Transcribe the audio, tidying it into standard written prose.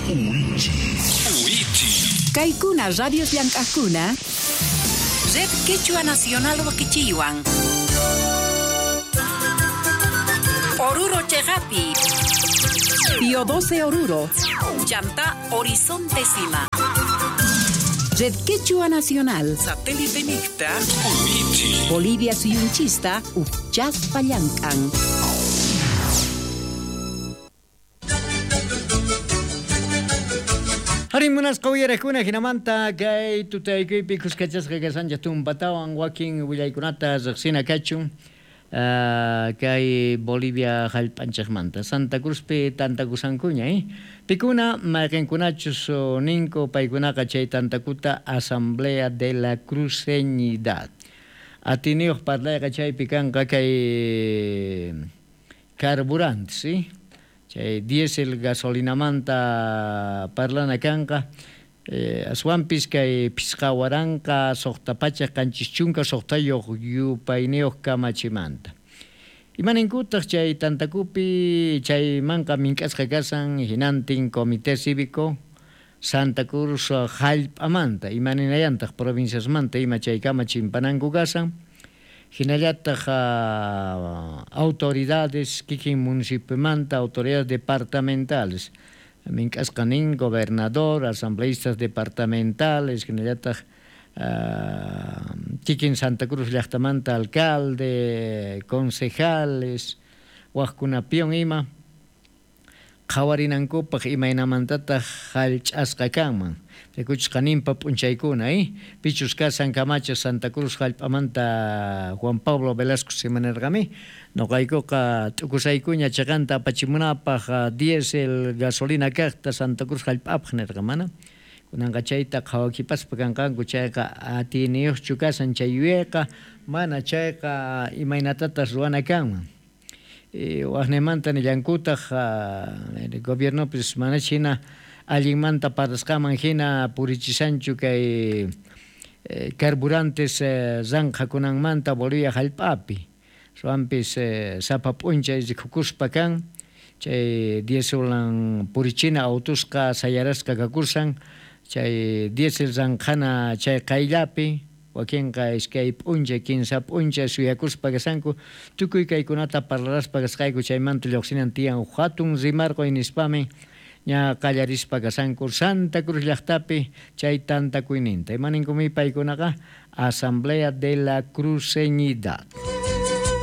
Kaikuna radios llank'aqkuna Red Quechua Nacional Wakichiwan Oruro Chegapi Pio 12 Oruro Chanta Horizonte Sima Red Quechua Nacional Satélite Nicta Bolivia Suyunchista Uchas Pallancan Harimunas kawyarakuna hinamanta kay tutaykuy pikus kachasqa kasanja tumpatawan wakin willaykunata riqsina kachun kay Bolivia hallp'anchaqmanta Santa Cruzpi tantakusankuña pikuna maqinkunachus ninko paykunaqa chay tantakuta Asamblea de la Cruceñidad atiniyuq parlayqa chaypi kanqa kay carburantes chay diesel gasolinamanta parlana kanqa aswanpis kay pisqawaranqa suqtapacha qanchis chunka suqtayuq yupayniyuq kamachimanta imaninkutaq chay tantakupi chaymanqa mink'asqa kasan hinantin Comité Cívico Santa Cruz hallp'amanta imaninallantaq provinciasmanta ima chay kamachimpananku kasan hinallataq autoridades kikin municipimanta autoridades departamentales mink'asqanin gobernador asambleístas departamentales hinallataq kikin Santa Cruz llaqtamanta alcalde concejales waqkunapiwan ima qhawarinankupaq imaynamantataq hallch'asqa kanman rikuchqaninpa p'unchaykuna pichus kasan Camacho Santa Cruz hallp'amanta Juan Pablo Velasco simanirqami noqaykuqa t'ukusaykuña chaqanta apachimunapaq diesel gasolina kaqta Santa Cruz hallp'apaq nirqamana kunanqa chayta qhawakipaspa kanqanku chayqa atiniyuqchu kasan chay yuyayqa mana chayqa imaynatataq ruwana kanman waqnimanta nillankutaq gobiernopis mana china allinmanta parasqaman hina purichishanchu kay carburantes zanqakunanmanta Bolivia hallp'api ruanpis sapa p'unchay rikukuspa kan chay dieselan purichina autusqa sayarasqa kakursan chay diesel zanqana chay qayllapi wakinqa iskay p'unchay kinsa p'unchay suyakuspa kasanku tukuy kaykunata parlaraspa kasqayku chaymanta lluqsinan tiyan hatun rimarqoy nispami ña qallarispa kasanku Santa Cruz llaqtapi chay tantakuyninta imaninkumi paykunaqa Asamblea de la Cruceñidad